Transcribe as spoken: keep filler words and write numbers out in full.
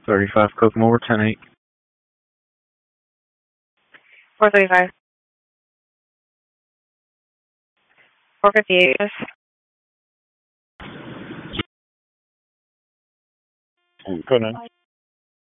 thirty-five Kokomo, or ten eight. four thirty-five. four fifty-eight. Go ahead.